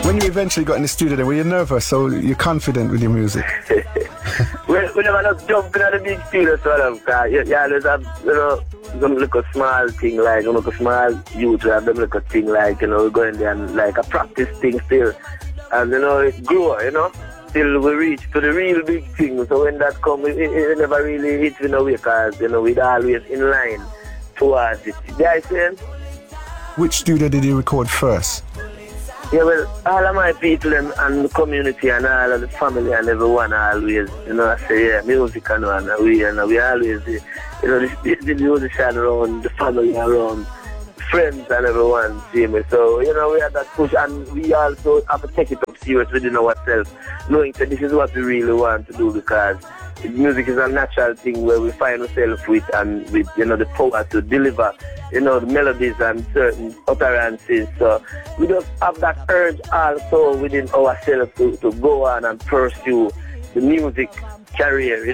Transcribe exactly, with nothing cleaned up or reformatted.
when you eventually got in the studio, then were you nervous or you're confident with your music? well, we never just jump in the big studio sort of, because you, you always have, you know, some little small thing like, you know, a small youth, we have them little thing like, you know, we go in there and like a practice thing still. And, you know, it grow, you know, till we reach to the real big thing. So when that comes, it, it, it never really hits in a way, because, you know, we're always in line towards it. You guys saying? Which studio did you record first? Yeah, well, all of my people and, and the community and all of the family and everyone always, you know, I say, yeah, music and all, and we, and we always, you know, this, this the musician around, the family around, friends and everyone, see me. So, you know, we had that push, and we also have to take it up serious within ourselves, knowing that this is what we really want to do, because music is a natural thing where we find ourselves with, and with, you know, the power to deliver, you know, the melodies and certain utterances. So we just have that urge also within ourselves to, to go on and pursue the music career.